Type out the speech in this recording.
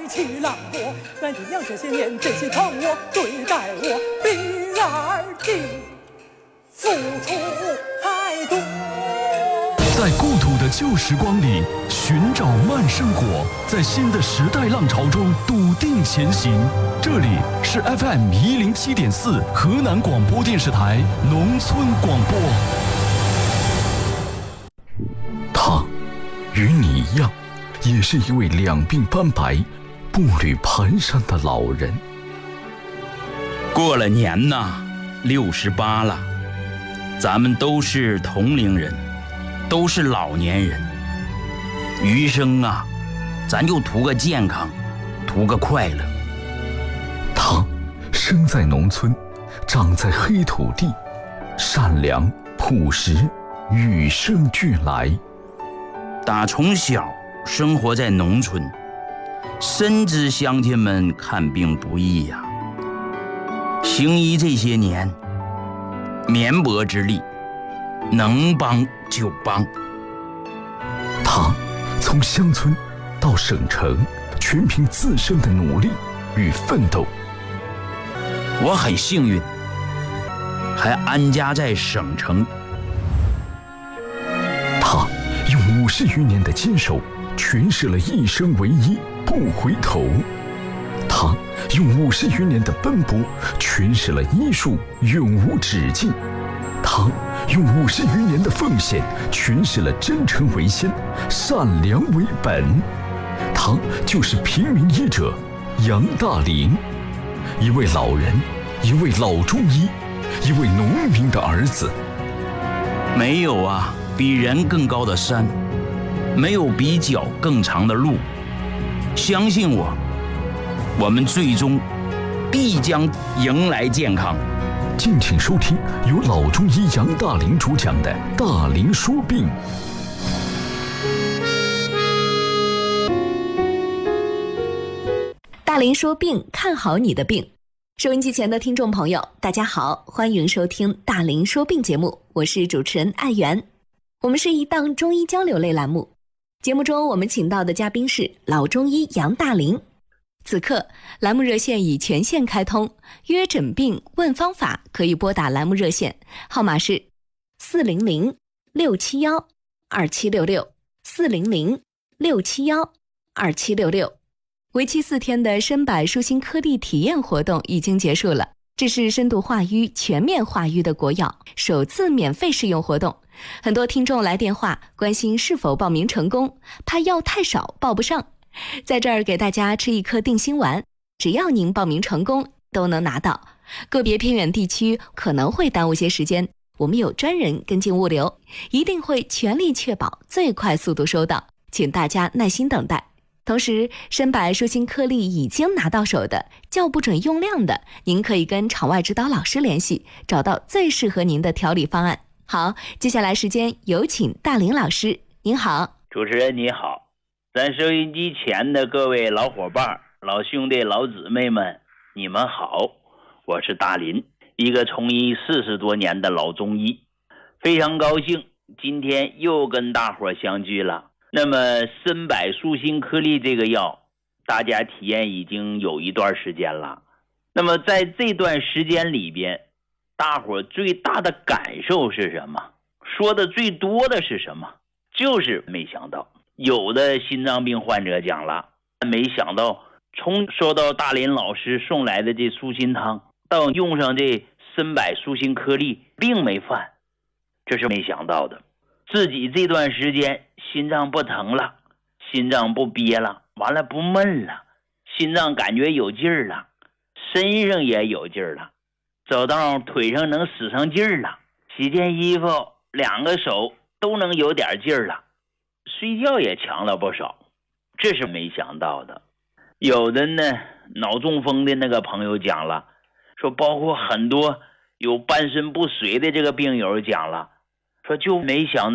气浪波，感谢娘这些年真心疼我，对待我比儿的付出还多。 在故土的旧时光里寻找慢生活，在新的时代浪潮中笃定前行。这里是 FM107.4 河南广播电视台农村广播。他与你一样，也是一位两鬓斑白、步履蹒跚的老人。 过了年呐，68了，咱们都是同龄人，都是老年人。余生啊，咱就图个健康，图个快乐。 他生在农村，长在黑土地，善良朴实，与生俱来。 打从小生活在农村，深知乡亲们看病不易呀。行医这些年，绵薄之力，能帮就帮。 他从乡村到省城，全凭自身的努力与奋斗。 我很幸运，还安家在省城。 他用50余年的坚守，诠释了一生为一，不回头。他用50余年的奔波，诠释了医术永无止境。他用50余年的奉献，诠释了真诚为先，善良为本。他就是平民医者杨大林，一位老人，一位老中医，一位农民的儿子。 没有啊比人更高的山，没有比脚更长的路。相信我，我们最终必将迎来健康。 敬请收听由老中医杨大林主讲的《大林说病》。 大林说病，看好你的病。收音机前的听众朋友，大家好，欢迎收听大林说病节目，我是主持人艾媛。我们是一档中医交流类栏目，节目中我们请到的嘉宾是老中医杨大林。此刻栏目热线已全线开通，约诊病问方法可以拨打栏目热线，号码是400-671-2766，400-671-2766。为期4天的深柏舒心颗粒体验活动已经结束了，这是深度化瘀、全面化瘀的国药首次免费试用活动。很多听众来电话关心是否报名成功，怕药太少报不上。在这儿给大家吃一颗定心丸，只要您报名成功都能拿到。个别偏远地区可能会耽误些时间，我们有专人跟进物流，一定会全力确保最快速度收到，请大家耐心等待。同时，深柏舒心颗粒已经拿到手的，叫不准用量的，您可以跟场外指导老师联系，找到最适合您的调理方案。好，接下来时间有请大林老师。您好。 主持人你好，咱收音机前的各位老伙伴、老兄弟、老姊妹们，你们好，我是大林，一个从医40多年的老中医，非常高兴今天又跟大伙相聚了。那么深柏舒心颗粒这个药，大家体验已经有一段时间了。那么在这段时间里边，大伙最大的感受是什么？说的最多的是什么？就是没想到，有的心脏病患者讲了，没想到从收到大林老师送来的这舒心汤，到用上这深柏舒心颗粒，病没犯，这是没想到的。自己这段时间心脏不疼了，心脏不憋了，完了不闷了，心脏感觉有劲儿了，身上也有劲儿了，走道腿上能使上劲儿了，洗件衣服2个手都能有点劲儿了，睡觉也强了不少，这是没想到的。有的呢，脑中风的那个朋友讲了，说包括很多有半身不遂的这个病友讲了，说就没想到